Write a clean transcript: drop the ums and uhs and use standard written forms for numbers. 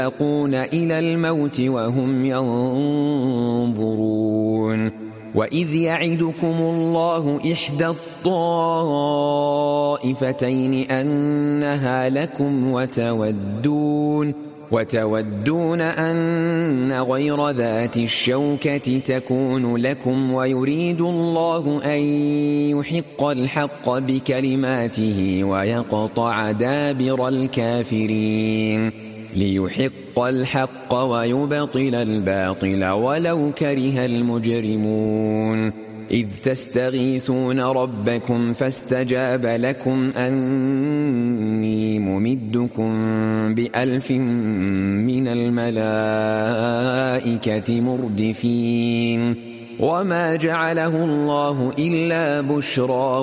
يساقون إلى الموت وهم ينظرون وإذ يعدكم الله إحدى الطائفتين أنها لكم وتودون أن غير ذات الشوكة تكون لكم ويريد الله أن يحق الحق بكلماته ويقطع دابر الكافرين ليحق الحق ويبطل الباطل ولو كره المجرمون إذ تستغيثون ربكم فاستجاب لكم أني ممدكم ب1000 من الملائكة مردفين وما جعله الله إلا بشرى